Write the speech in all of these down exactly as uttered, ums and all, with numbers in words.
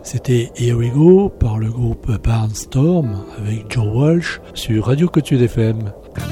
C'était Here We Go par le groupe Barnstorm avec Joe Walsh sur Radio Côte-Sud F M.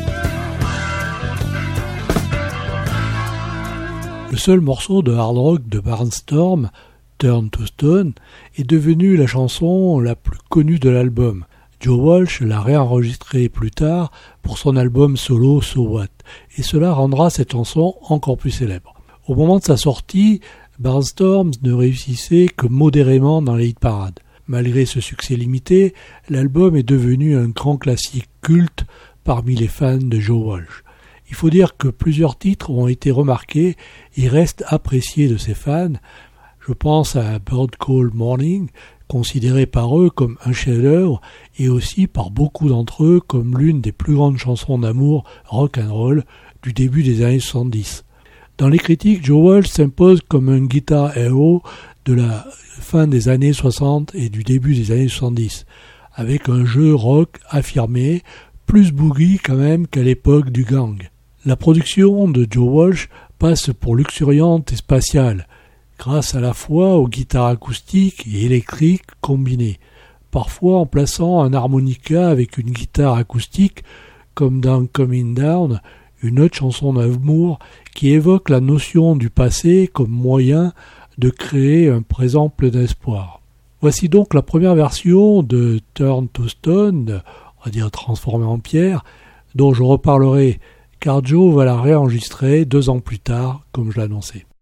Le seul morceau de hard rock de Barnstorm, Turn to Stone, est devenu la chanson la plus connue de l'album. Joe Walsh l'a réenregistré plus tard pour son album solo So What, et cela rendra cette chanson encore plus célèbre. Au moment de sa sortie, Barnstorm ne réussissait que modérément dans les hit parades. Malgré ce succès limité, l'album est devenu un grand classique culte parmi les fans de Joe Walsh. Il faut dire que plusieurs titres ont été remarqués et restent appréciés de ses fans. Je pense à Bird Call Morning, considéré par eux comme un chef-d'œuvre, et aussi par beaucoup d'entre eux comme l'une des plus grandes chansons d'amour rock'n'roll du début des années soixante-dix. Dans les critiques, Joe Walsh s'impose comme un guitar hero de la fin des années soixante et du début des années soixante-dix, avec un jeu rock affirmé, plus boogie quand même qu'à l'époque du gang. La production de Joe Walsh passe pour luxuriante et spatiale, grâce à la fois aux guitares acoustiques et électriques combinées, parfois en plaçant un harmonica avec une guitare acoustique, comme dans Coming Down, une autre chanson d'amour qui évoque la notion du passé comme moyen de créer un présent plein d'espoir. Voici donc la première version de Turn to Stone, on va dire transformée en pierre, dont je reparlerai car Joe va la réenregistrer deux ans plus tard, comme je l'annonçais.